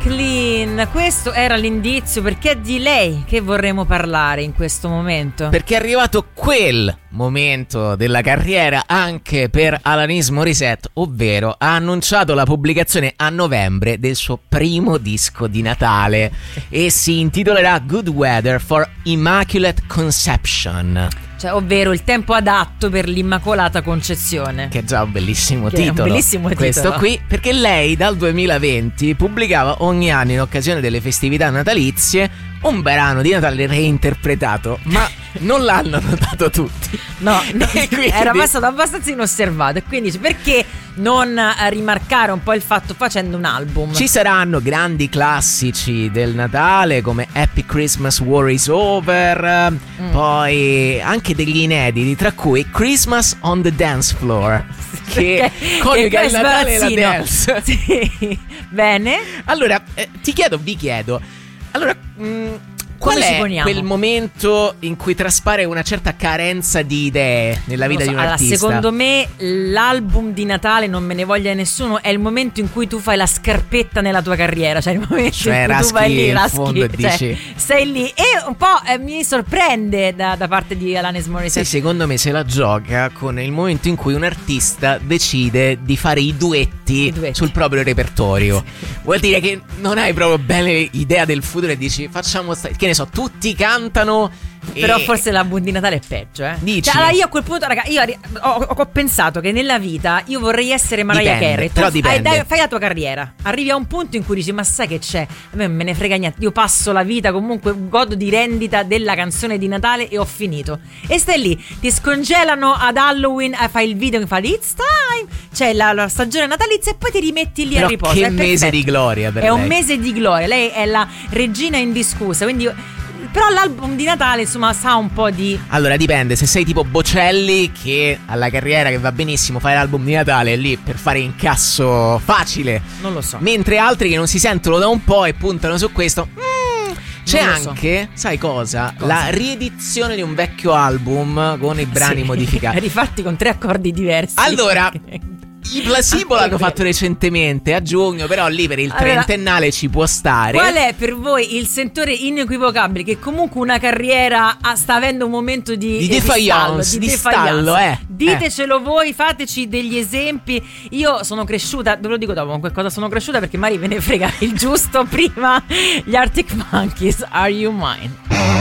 Jacqueline, questo era l'indizio perché è di lei che vorremmo parlare in questo momento. Perché è arrivato quel momento della carriera anche per Alanis Morissette, ovvero ha annunciato la pubblicazione a novembre del suo primo disco di Natale e si intitolerà Good Weather for Immaculate Conception. Cioè, ovvero il tempo adatto per l'Immacolata Concezione. Che è già un bellissimo Che è titolo. un bellissimo titolo. Questo qui, perché lei dal 2020 pubblicava ogni anno in occasione delle festività natalizie un brano di Natale reinterpretato, ma non l'hanno notato tutti. No, quindi era passato abbastanza inosservato. E quindi perché non rimarcare un po' il fatto facendo un album? Ci saranno grandi classici del Natale come Happy Christmas War is Over, poi anche degli inediti, tra cui Christmas on the Dance Floor, che coniuga il Natale e la dance. Sì. Bene. Allora, vi chiedo, allora, qual Come ci è poniamo? quel momento in cui traspare una certa carenza di idee nella vita di un artista? Secondo me l'album di Natale, non me ne voglia nessuno, è il momento in cui tu fai la scarpetta nella tua carriera, cioè il momento in cui tu vai lì, fondo, cioè, sei lì e un po' mi sorprende da parte di Alanis Morissette. Sì, secondo me se la gioca con il momento in cui un artista decide di fare i duetti sul proprio repertorio. Vuol dire che non hai proprio bene idea del futuro e dici facciamo che ne so, tutti cantano. Però forse l'album di Natale è peggio, Dici? Cioè, allora io a quel punto, raga, io ho pensato che nella vita io vorrei essere Mariah Carey. Però dipende. Fai la tua carriera, arrivi a un punto in cui dici ma sai che c'è, a me me ne frega niente, io passo la vita comunque, godo di rendita della canzone di Natale e ho finito. E stai lì, ti scongelano ad Halloween, fai il video che fa It's Time, c'è la stagione natalizia e poi ti rimetti lì però a riposo. che È mese perfetto. di gloria per lei. È un lei. mese di gloria, lei è la regina indiscussa, quindi però l'album di Natale insomma sa un po' di... Allora dipende, se sei tipo Bocelli che ha la carriera che va benissimo, fai l'album di Natale lì per fare incasso facile, non lo so, mentre altri che non si sentono da un po' e puntano su questo. C'è anche, sai cosa? La riedizione di un vecchio album con i brani modificati, rifatti con 3 accordi diversi. Allora i Placebo l'hanno fatto recentemente a giugno, però lì per il trentennale ci può stare. Qual è per voi il sentore inequivocabile che comunque una carriera sta avendo un momento di defiance, di stallo, Ditecelo voi, fateci degli esempi. Io sono cresciuta, ve lo dico dopo con che cosa sono cresciuta, perché magari ve ne frega il giusto. Prima gli Arctic Monkeys, Are You Mine?